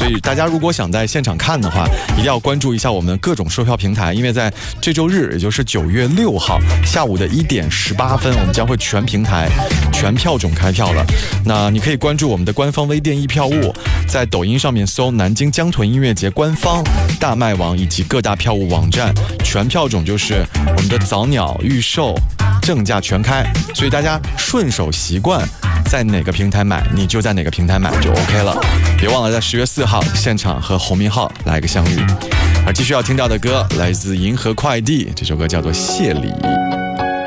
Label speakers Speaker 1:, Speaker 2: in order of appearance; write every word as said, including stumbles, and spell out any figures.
Speaker 1: 所以大家如果想在现场看的话，一定要关注一下我们各种售票平台，因为在这周日，也就是九月六号下午的一点十八分，我们将会全平台全票种开票了。那你可以关注我们的官方微店易票务，在抖音上面搜南京江豚音乐节官方大麦网以及各大票务网站，全票种就是我们的早鸟预售正价全开，所以大家顺手习惯在哪个平台买，你就在哪个平台买就 OK 了。别忘了在十月四号现场和洪明昊来个相遇。而继续要听到的歌来自银河快递，这首歌叫做谢礼。